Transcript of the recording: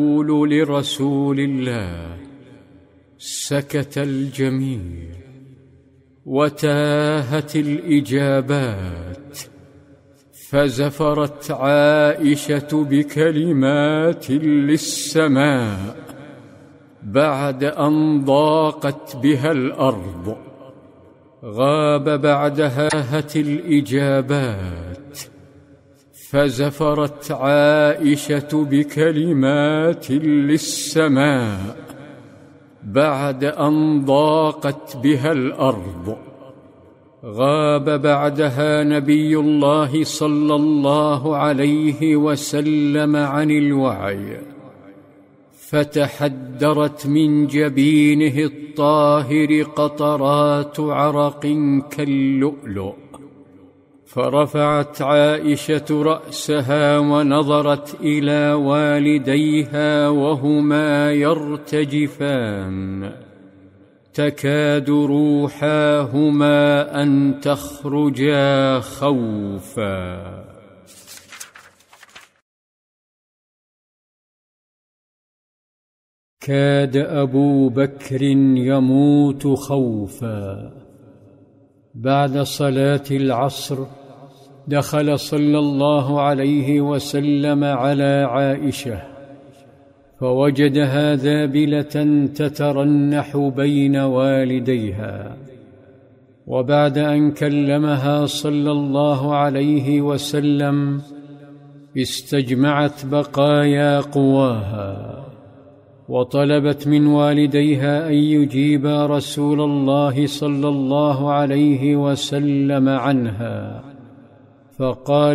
لرسول الله سكت الجميع وتاهت الإجابات، فزفرت عائشة بكلمات للسماء بعد أن ضاقت بها الأرض. غاب بعدها الإجابات، فزفرت عائشة بكلمات للسماء بعد أن ضاقت بها الأرض. غاب بعدها نبي الله صلى الله عليه وسلم عن الوعي، فتحدرت من جبينه الطاهر قطرات عرق كاللؤلؤ. فرفعت عائشة رأسها ونظرت إلى والديها وهما يرتجفان، تكاد روحاهما أن تخرجا خوفا. كاد أبو بكر يموت خوفا. بعد صلاة العصر دخل صلى الله عليه وسلم على عائشة، فوجدها ذابلة تترنح بين والديها. وبعد أن كلمها صلى الله عليه وسلم استجمعت بقايا قواها، وطلبت من والديها أن يجيبا رسول الله صلى الله عليه وسلم عنها، فقال